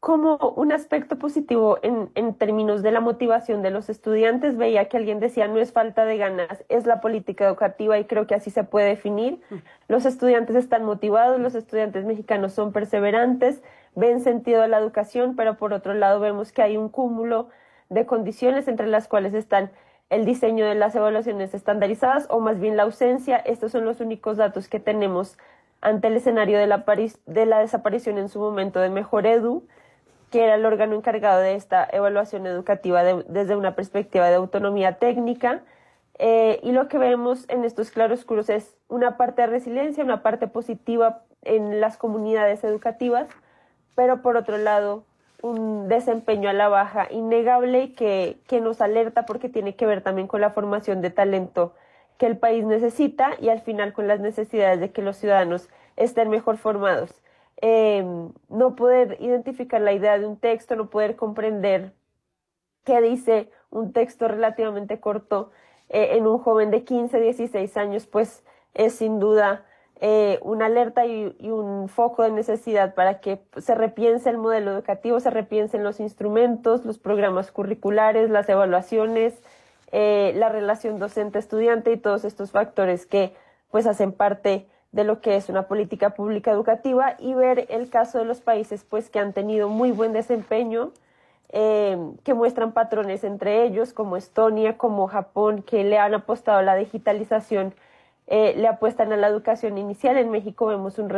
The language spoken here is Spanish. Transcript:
Como un aspecto positivo en términos de la motivación de los estudiantes, veía que alguien decía no es falta de ganas, es la política educativa y creo que así se puede definir. Los estudiantes están motivados, los estudiantes mexicanos son perseverantes, ven sentido a la educación, pero por otro lado vemos que hay un cúmulo de condiciones entre las cuales están el diseño de las evaluaciones estandarizadas o más bien la ausencia. Estos son los únicos datos que tenemos ante el escenario de la desaparición en su momento de Mejor Edu, que era el órgano encargado de esta evaluación educativa desde una perspectiva de autonomía técnica. Y lo que vemos en estos claroscuros es una parte de resiliencia, una parte positiva en las comunidades educativas, pero por otro lado, un desempeño a la baja innegable que nos alerta porque tiene que ver también con la formación de talento que el país necesita y al final con las necesidades de que los ciudadanos estén mejor formados. No poder identificar la idea de un texto, no poder comprender qué dice un texto relativamente corto en un joven de 15, 16 años, pues es sin duda una alerta y un foco de necesidad para que se repiense el modelo educativo, se repiensen los instrumentos, los programas curriculares, las evaluaciones, la relación docente-estudiante y todos estos factores que pues hacen parte de lo que es una política pública educativa y ver el caso de los países pues que han tenido muy buen desempeño, que muestran patrones entre ellos, como Estonia, como Japón, que le han apostado a la digitalización, le apuestan a la educación inicial. En México vemos un